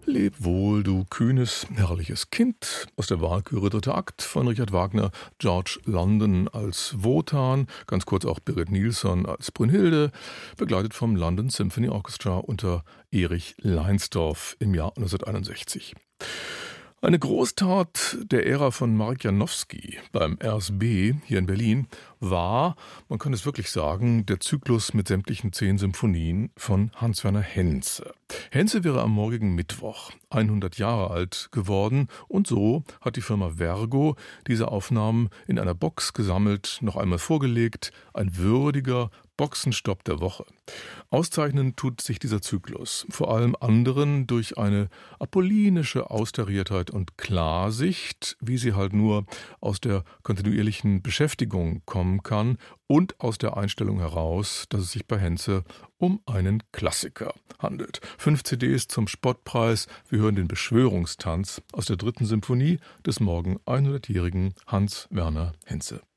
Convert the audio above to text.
Leb wohl, du kühnes, herrliches Kind aus der Walküre Dritter Akt von Richard Wagner, George London als Wotan, ganz kurz auch Birgit Nilsson als Brünnhilde, begleitet vom London Symphony Orchestra unter Erich Leinsdorf im Jahr 1961. Eine Großtat der Ära von Marek Janowski beim RSB hier in Berlin war, man kann es wirklich sagen, der Zyklus mit sämtlichen 10 Symphonien von Hans-Werner Henze. Henze wäre am morgigen Mittwoch 100 Jahre alt geworden und so hat die Firma Vergo diese Aufnahmen in einer Box gesammelt, noch einmal vorgelegt, ein würdiger Boxenstopp der Woche. Auszeichnend tut sich dieser Zyklus, vor allem anderen durch eine apollinische Austariertheit und Klarsicht, wie sie halt nur aus der kontinuierlichen Beschäftigung kommen kann und aus der Einstellung heraus, dass es sich bei Henze um einen Klassiker handelt. 5 CDs zum Spottpreis, wir hören den Beschwörungstanz aus der 3. Symphonie des morgen 100-jährigen Hans-Werner Henze.